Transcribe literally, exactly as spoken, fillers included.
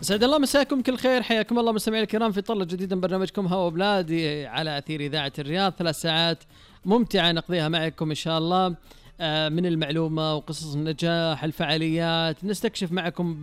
سعد الله مساكم كل خير، حياكم الله مستمعي الكرام في طلة جديدة من برنامجكم هوا بلادي على أثير إذاعة الرياض. ثلاث ساعات ممتعة نقضيها معكم إن شاء الله، من المعلومة وقصص النجاح، الفعاليات، نستكشف معكم